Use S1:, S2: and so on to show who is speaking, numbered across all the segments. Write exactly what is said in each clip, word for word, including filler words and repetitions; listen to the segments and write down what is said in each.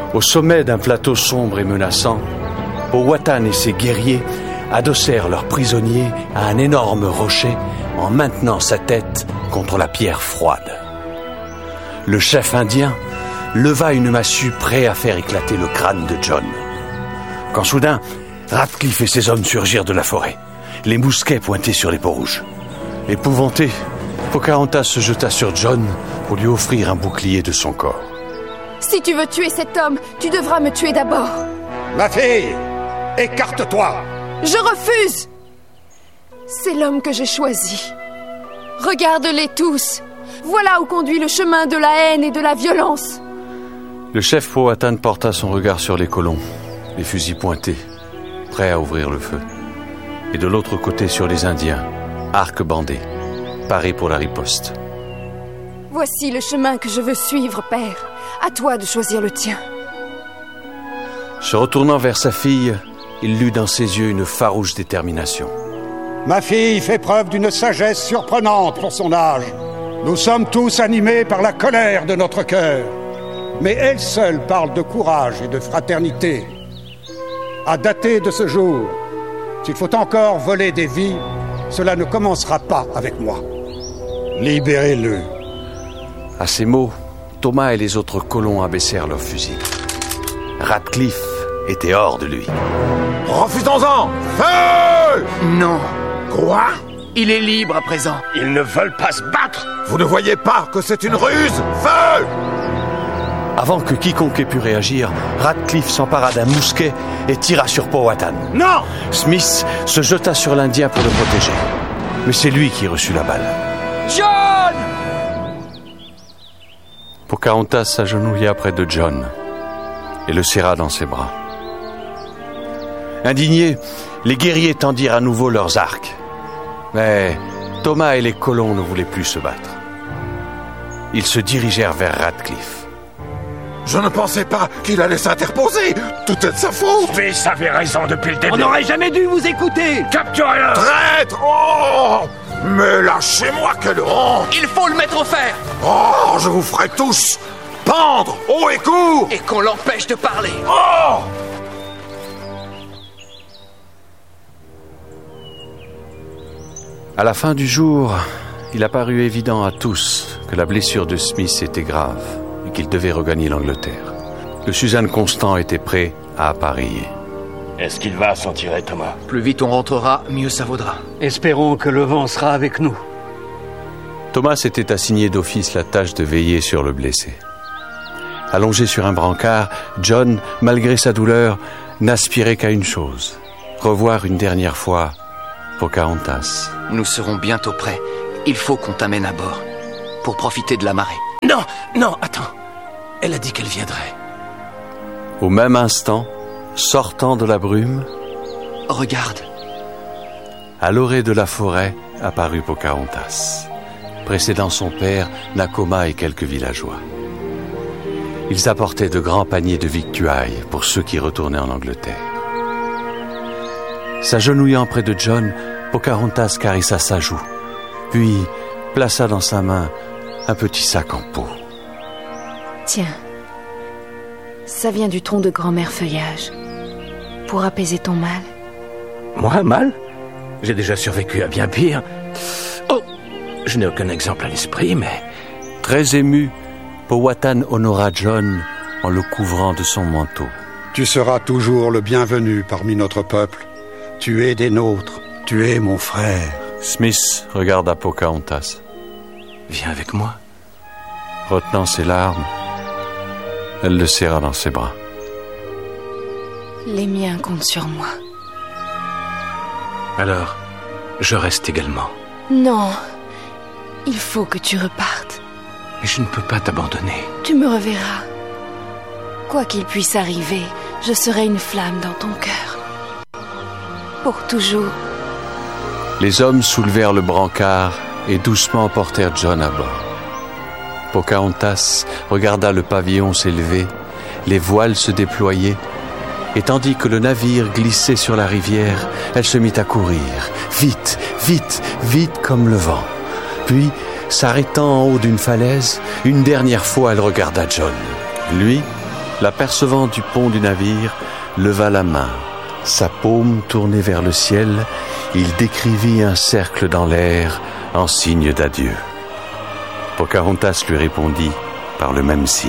S1: Au sommet d'un plateau sombre et menaçant, Powhatan et ses guerriers adossèrent leur prisonnier à un énorme rocher en maintenant sa tête contre la pierre froide. Le chef indien leva une massue prêt à faire éclater le crâne de John. Quand soudain, Ratcliffe et ses hommes surgirent de la forêt, les mousquets pointés sur les peaux rouges. Épouvanté, Pocahontas se jeta sur John pour lui offrir un bouclier de son corps.
S2: Si tu veux tuer cet homme, tu devras me tuer d'abord.
S3: Ma fille, écarte-toi.
S2: Je refuse. C'est l'homme que j'ai choisi. Regarde-les tous. Voilà où conduit le chemin de la haine et de la violence.
S1: Le chef Powhatan porta son regard sur les colons, les fusils pointés, prêts à ouvrir le feu. Et de l'autre côté sur les Indiens, arcs bandés, parés pour la riposte.
S2: Voici le chemin que je veux suivre, père. À toi de choisir le tien.
S1: Se retournant vers sa fille, il lut dans ses yeux une farouche détermination.
S3: Ma fille fait preuve d'une sagesse surprenante pour son âge. Nous sommes tous animés par la colère de notre cœur. Mais elle seule parle de courage et de fraternité. À dater de ce jour, s'il faut encore voler des vies, cela ne commencera pas avec moi. Libérez-le.
S1: À ces mots, Thomas et les autres colons abaissèrent leurs fusils. Ratcliffe était hors de lui.
S4: Refusons-en! Feu!
S5: Non.
S4: Quoi?
S5: Il est libre à présent.
S4: Ils ne veulent pas se battre! Vous ne voyez pas que c'est une ruse? Feu!
S1: Avant que quiconque ait pu réagir, Ratcliffe s'empara d'un mousquet et tira sur Powhatan.
S3: Non!
S1: Smith se jeta sur l'Indien pour le protéger. Mais c'est lui qui reçut la balle.
S5: John!
S1: Pocahontas s'agenouilla près de John et le serra dans ses bras. Indignés, les guerriers tendirent à nouveau leurs arcs. Mais Thomas et les colons ne voulaient plus se battre. Ils se dirigèrent vers Ratcliffe.
S4: Je ne pensais pas qu'il allait s'interposer. Tout est de sa faute.
S6: Fils avait raison depuis le début.
S5: On n'aurait jamais dû vous écouter.
S6: Capturez-le!
S4: Traître! Oh! Mais lâchez-moi, quelle honte!
S5: Il faut le mettre au fer.
S4: Oh, je vous ferai tous pendre haut et court!
S5: Et qu'on l'empêche de parler.
S4: Oh!
S1: À la fin du jour, il apparut évident à tous que la blessure de Smith était grave et qu'il devait regagner l'Angleterre. Le Suzanne Constant était prêt à appareiller.
S6: Est-ce qu'il va s'en tirer, Thomas?
S5: Plus vite on rentrera, mieux ça vaudra.
S7: Espérons que le vent sera avec nous.
S1: Thomas s'était assigné d'office la tâche de veiller sur le blessé. Allongé sur un brancard, John, malgré sa douleur, n'aspirait qu'à une chose, revoir une dernière fois Pocahontas.
S5: Nous serons bientôt prêts. Il faut qu'on t'amène à bord, pour profiter de la marée.
S8: Non, non, attends. Elle a dit qu'elle viendrait.
S1: Au même instant, sortant de la brume,
S5: regarde.
S1: À l'orée de la forêt apparut Pocahontas, précédant son père, Nakoma et quelques villageois. Ils apportaient de grands paniers de victuailles pour ceux qui retournaient en Angleterre. S'agenouillant près de John, Pocahontas caressa sa joue, puis plaça dans sa main un petit sac en peau.
S2: Tiens, ça vient du tronc de grand-mère Feuillage. Pour apaiser ton mal.
S8: Moi, mal? J'ai déjà survécu à bien pire. Oh, je n'ai aucun exemple à l'esprit, mais...
S1: Très ému, Powhatan honora John en le couvrant de son manteau.
S3: Tu seras toujours le bienvenu parmi notre peuple. Tu es des nôtres. Tu es mon frère.
S1: Smith regarda Pocahontas.
S8: Viens avec moi.
S1: Retenant ses larmes, elle le serra dans ses bras.
S2: Les miens comptent sur moi.
S8: Alors, je reste également.
S2: Non, il faut que tu repartes.
S8: Mais je ne peux pas t'abandonner.
S2: Tu me reverras. Quoi qu'il puisse arriver, je serai une flamme dans ton cœur. Pour toujours.
S1: Les hommes soulevèrent le brancard et doucement portèrent John à bord. Pocahontas regarda le pavillon s'élever, les voiles se déployer, et tandis que le navire glissait sur la rivière, elle se mit à courir, vite, vite, vite comme le vent. Puis, s'arrêtant en haut d'une falaise, une dernière fois elle regarda John. Lui l'apercevant du pont du navire, leva la main. Sa paume tournée vers le ciel, il décrivit un cercle dans l'air en signe d'adieu. Pocahontas lui répondit par le même signe.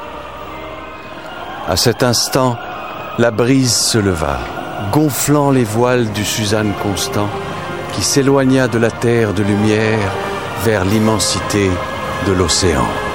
S1: À cet instant, la brise se leva, gonflant les voiles du Suzanne Constant, qui s'éloigna de la terre de lumière vers l'immensité de l'océan.